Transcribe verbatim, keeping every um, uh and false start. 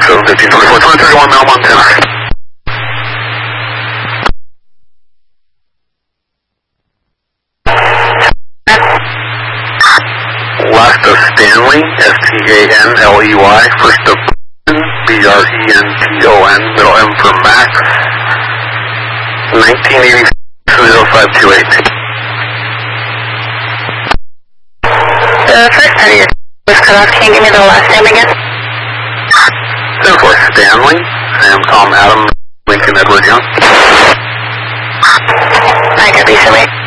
seven fifteen twenty-four, twenty thirty-one, Mel, Montana. Last of Stanley, S T A N L E Y, first of B R E N T O N, middle M for Max, nineteen eighty-six zero five two eight. The first part of your was cut off. Can you give me the last name again? ten four Stanley, Sam, Tom, Adam, Lincoln, Edward Young. I got these away.